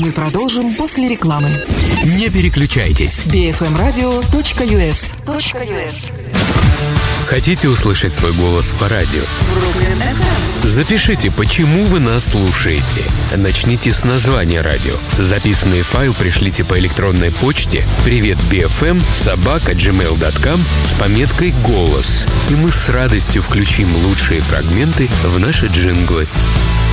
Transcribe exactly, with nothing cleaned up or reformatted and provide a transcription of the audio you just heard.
Мы продолжим после рекламы. Не переключайтесь. би эф эм радио точка ю эс. Хотите услышать свой голос по радио? Запишите, почему вы нас слушаете. Начните с названия радио. Записанный файл пришлите по электронной почте привет би эф эм собака джимейл точка ком с пометкой «Голос». И мы с радостью включим лучшие фрагменты в наши джинглы.